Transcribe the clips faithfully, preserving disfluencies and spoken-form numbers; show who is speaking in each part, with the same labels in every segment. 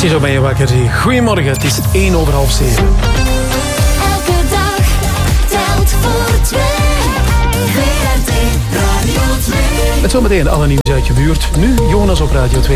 Speaker 1: Ziezo ben je wakker. Goedemorgen, het is één over half zeven.
Speaker 2: Elke dag telt voor twee. V R T Radio twee.
Speaker 1: Met zometeen alle nieuws uit je buurt. Nu Jonas op Radio twee.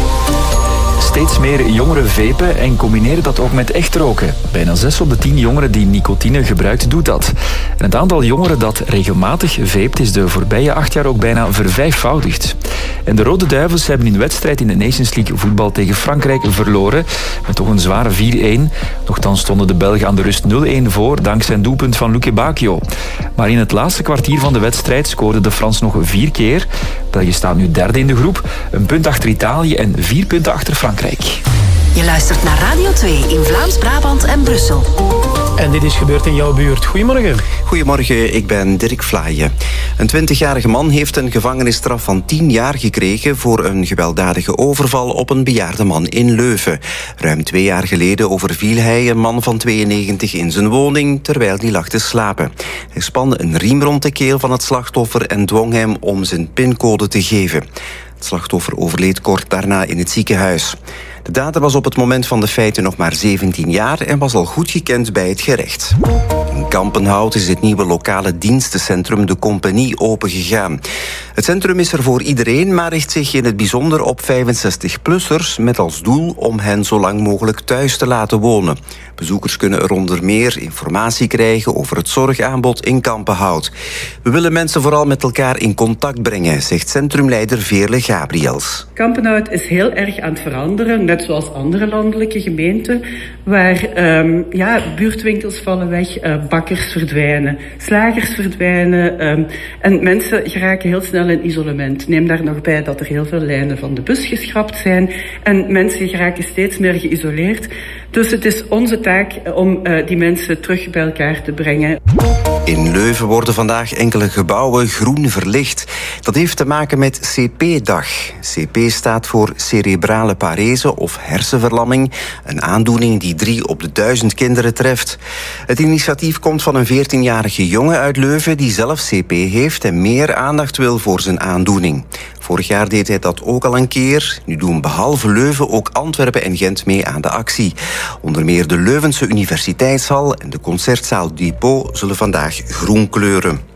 Speaker 3: Steeds meer jongeren vapen en combineren dat ook met echt roken. Bijna zes op de tien jongeren die nicotine gebruikt, doet dat. En het aantal jongeren dat regelmatig vapet is de voorbije acht jaar ook bijna vervijfvoudigd. En de Rode Duivels hebben in de wedstrijd in de Nations League voetbal tegen Frankrijk verloren. Met toch een zware vier-een. Nochtans stonden de Belgen aan de rust nul-een voor, dankzij een doelpunt van Luke Bacchio. Maar in het laatste kwartier van de wedstrijd scoorde de Frans nog vier keer. België staat nu derde in de groep. Een punt achter Italië en vier punten achter Frankrijk.
Speaker 4: Je luistert naar Radio twee in Vlaams-Brabant en Brussel.
Speaker 1: En dit is gebeurd in jouw buurt. Goedemorgen.
Speaker 5: Goedemorgen, ik ben Dirk Vlaaien. Een twintigjarige man heeft een gevangenisstraf van tien jaar gekregen voor een gewelddadige overval op een bejaarde man in Leuven. Ruim twee jaar geleden overviel hij een man van tweeënnegentig in zijn woning terwijl hij lag te slapen. Hij spande een riem rond de keel van het slachtoffer en dwong hem om zijn pincode te geven. Het slachtoffer overleed kort daarna in het ziekenhuis. De dader was op het moment van de feiten nog maar zeventien jaar en was al goed gekend bij het gerecht. In Kampenhout is het nieuwe lokale dienstencentrum De Compagnie opengegaan. Het centrum is er voor iedereen, maar richt zich in het bijzonder op vijfenzestig-plussers... met als doel om hen zo lang mogelijk thuis te laten wonen. Bezoekers kunnen er onder meer informatie krijgen over het zorgaanbod in Kampenhout. We willen mensen vooral met elkaar in contact brengen, zegt centrumleider Veerle Gabriels.
Speaker 6: Kampenhout is heel erg aan het veranderen, net zoals andere landelijke gemeenten, waar um, ja, buurtwinkels vallen weg, uh, bakkers verdwijnen, slagers verdwijnen um, en mensen geraken heel snel in isolement. Neem daar nog bij dat er heel veel lijnen van de bus geschrapt zijn en mensen geraken steeds meer geïsoleerd. Dus het is onze taak om uh, die mensen terug bij elkaar te brengen.
Speaker 5: In Leuven worden vandaag enkele gebouwen groen verlicht. Dat heeft te maken met C P-dag. C P staat voor cerebrale parese of hersenverlamming. Een aandoening die drie op de duizend kinderen treft. Het initiatief komt van een veertienjarige jongen uit Leuven die zelf C P heeft en meer aandacht wil voor zijn aandoening. Vorig jaar deed hij dat ook al een keer. Nu doen behalve Leuven ook Antwerpen en Gent mee aan de actie. Onder meer de Leuvense Universiteitshal en de Concertzaal Depot zullen vandaag groen kleuren.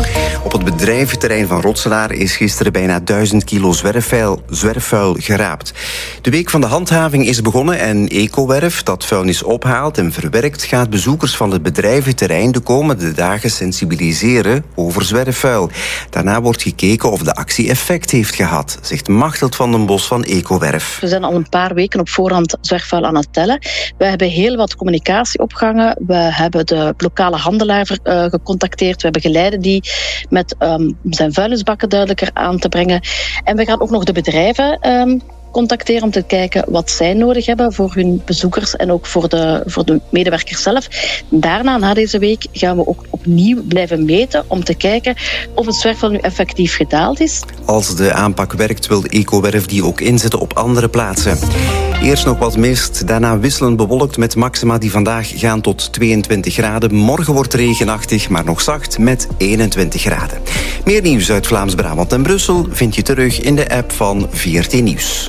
Speaker 5: Op het bedrijventerrein van Rotselaar is gisteren bijna duizend kilo zwerfvuil, zwerfvuil geraapt. De week van de handhaving is begonnen en Ecowerf, dat vuilnis ophaalt en verwerkt, gaat bezoekers van het bedrijventerrein de komende dagen sensibiliseren over zwerfvuil. Daarna wordt gekeken of de actie effect heeft gehad, zegt Machteld van den Bos van Ecowerf.
Speaker 7: We zijn al een paar weken op voorhand zwerfvuil aan het tellen. We hebben heel wat communicatie opgehangen. We hebben de lokale handelaar uh, gecontacteerd. We hebben geleiden die met um, zijn vuilnisbakken duidelijker aan te brengen. En we gaan ook nog de bedrijven um, contacteren om te kijken wat zij nodig hebben voor hun bezoekers en ook voor de, voor de medewerkers zelf. Daarna, na deze week, gaan we ook opnieuw blijven meten om te kijken of het zwerfvuil nu effectief gedaald is.
Speaker 5: Als de aanpak werkt, wil Ecowerf die ook inzetten op andere plaatsen. Eerst nog wat mist, daarna wisselend bewolkt met maxima die vandaag gaan tot tweeëntwintig graden. Morgen wordt regenachtig, maar nog zacht met eenentwintig graden. Meer nieuws uit Vlaams-Brabant en Brussel vind je terug in de app van V R T Nieuws.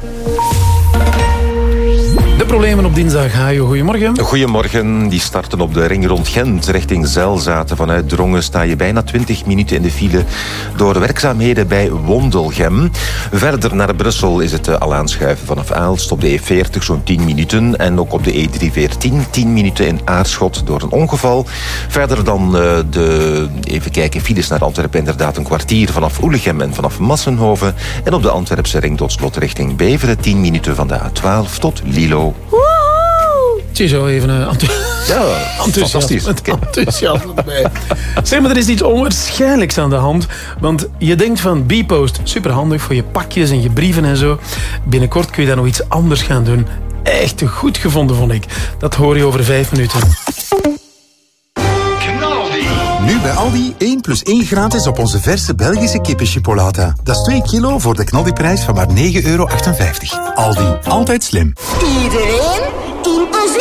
Speaker 1: De problemen op dinsdag. Hajo, goedemorgen.
Speaker 8: Goedemorgen. Die starten op de ring rond Gent richting Zelzaten. Vanuit Drongen sta je bijna twintig minuten in de file door werkzaamheden bij Wondelgem. Verder naar Brussel is het al aanschuiven vanaf Aalst op de E veertig zo'n tien minuten. En ook op de E driehonderdveertien tien minuten in Aarschot door een ongeval. Verder dan uh, de, even kijken, files naar Antwerpen inderdaad een kwartier vanaf Oelegem en vanaf Massenhoven. En op de Antwerpse ring tot slot richting Beveren tien minuten van de A twaalf tot Lilo.
Speaker 1: Ziezo, even uh, enthousiast.
Speaker 8: Ja,
Speaker 1: fantastisch. Met enthousiasme bij. Zeg maar, er is iets onwaarschijnlijks aan de hand. Want je denkt van B-Post, superhandig voor je pakjes en je brieven en zo. Binnenkort kun je daar nog iets anders gaan doen. Echt goed gevonden, vond ik. Dat hoor je over vijf minuten.
Speaker 9: Nu bij Aldi één plus één gratis op onze verse Belgische kippenchipolata. Dat is twee kilo voor de knaldiprijs van maar negen euro achtenvijftig. Aldi, altijd slim.
Speaker 2: Iedereen in plezier.